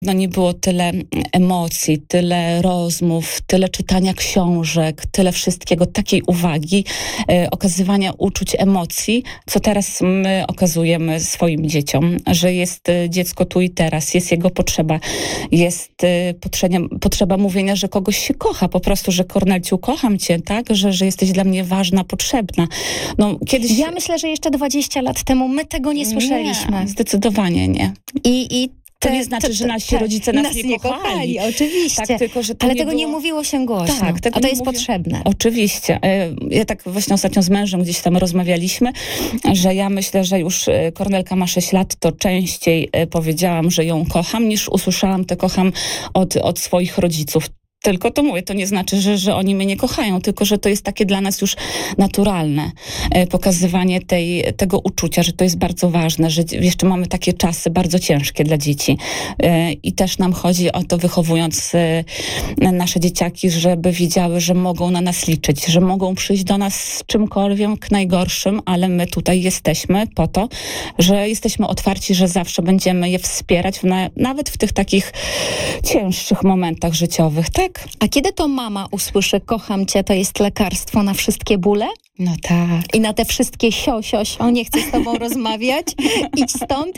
No nie było tyle emocji, tyle rozmów, tyle czytania książek, tyle wszystkiego, takiej uwagi, okazywania uczuć, emocji, co teraz my okazujemy swoim dzieciom, że jest dziecko tu i teraz, jest jego potrzeba, jest potrzeba mówienia, że kogoś się kocha, po prostu, że Kornelciu, kocham cię, tak, że jesteś dla mnie ważna, potrzebna. No, kiedyś... Ja myślę, że jeszcze 20 lat temu my tego nie słyszeliśmy. Nie, zdecydowanie nie. To nie znaczy, że nasi rodzice nas nie kochali. Oczywiście. Tak, tylko, że to ale nie tego było... nie mówiło się głośno. Tak, a to jest potrzebne. Oczywiście. Ja tak właśnie ostatnio z mężem gdzieś tam rozmawialiśmy, że ja myślę, że już Kornelka ma 6 lat, to częściej powiedziałam, że ją kocham, niż usłyszałam to kocham od swoich rodziców. Tylko to mówię, to nie znaczy, że oni mnie nie kochają, tylko że to jest takie dla nas już naturalne pokazywanie tego uczucia, że to jest bardzo ważne, że jeszcze mamy takie czasy bardzo ciężkie dla dzieci. I też nam chodzi o to, wychowując nasze dzieciaki, żeby wiedziały, że mogą na nas liczyć, że mogą przyjść do nas z czymkolwiek najgorszym, ale my tutaj jesteśmy po to, że jesteśmy otwarci, że zawsze będziemy je wspierać, nawet w tych takich cięższych momentach życiowych, tak? A kiedy to mama usłyszy kocham cię, to jest lekarstwo na wszystkie bóle? No tak. I na te wszystkie sio, nie chcę z tobą rozmawiać, idź stąd.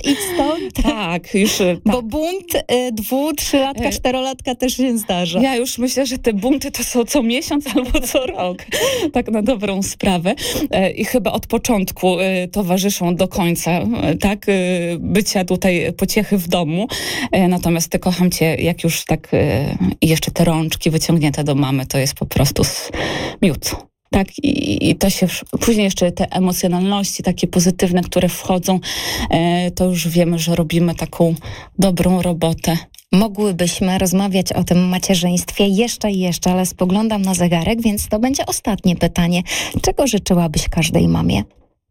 Tak, już... Tak. Bo bunt 2, 3-latka, 4-latka też się zdarza. Ja już myślę, że te bunty to są co miesiąc albo co rok. Tak na dobrą sprawę. I chyba od początku towarzyszą do końca, tak? Bycia tutaj pociechy w domu. Natomiast te kocham cię, jak już tak i jeszcze te rączki wyciągnięte do mamy, to jest po prostu miód. Tak, i to się później jeszcze te emocjonalności takie pozytywne, które wchodzą, to już wiemy, że robimy taką dobrą robotę. Mogłybyśmy rozmawiać o tym macierzyństwie jeszcze i jeszcze, ale spoglądam na zegarek, więc to będzie ostatnie pytanie. Czego życzyłabyś każdej mamie?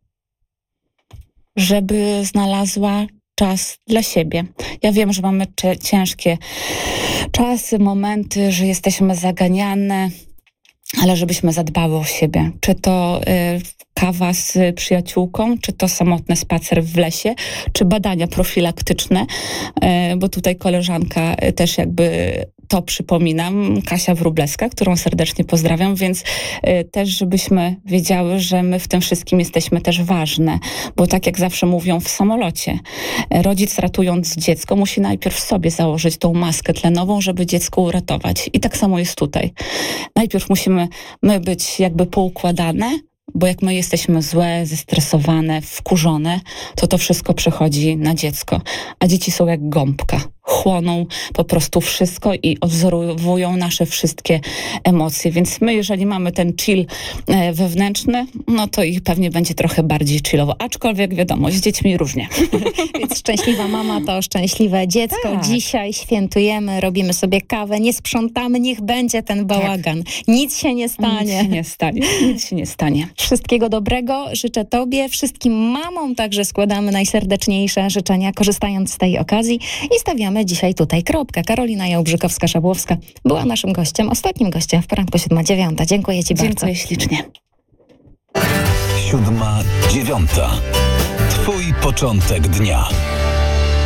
Żeby znalazła czas dla siebie. Ja wiem, że mamy ciężkie czasy, momenty, że jesteśmy zaganiane, ale żebyśmy zadbały o siebie. Czy to kawa z przyjaciółką, czy to samotny spacer w lesie, czy badania profilaktyczne, bo tutaj koleżanka też jakby to przypominam, Kasia Wróblewska, którą serdecznie pozdrawiam, więc też żebyśmy wiedziały, że my w tym wszystkim jesteśmy też ważne, bo tak jak zawsze mówią w samolocie, rodzic ratując dziecko musi najpierw sobie założyć tą maskę tlenową, żeby dziecko uratować. I tak samo jest tutaj. Najpierw musimy my być jakby poukładane, bo jak my jesteśmy złe, zestresowane, wkurzone, to wszystko przechodzi na dziecko. A dzieci są jak gąbka. Chłoną po prostu wszystko i odwzorowują nasze wszystkie emocje. Więc my, jeżeli mamy ten chill wewnętrzny, no to ich pewnie będzie trochę bardziej chillowo. Aczkolwiek wiadomo, z dziećmi różnie. Więc szczęśliwa mama to szczęśliwe dziecko. Tak. Dzisiaj świętujemy, robimy sobie kawę, nie sprzątamy, niech będzie ten bałagan. Tak. Nic się nie stanie. Nic się nie stanie. Wszystkiego dobrego życzę tobie, wszystkim mamom także składamy najserdeczniejsze życzenia, korzystając z tej okazji i stawiamy dzisiaj tutaj kropkę. Karolina Jałbrzykowska-Szabłowska była naszym gościem, ostatnim gościem w poranku 7:09. Dziękuję ci bardzo. Dziękuję ślicznie. 7:09. Twój początek dnia.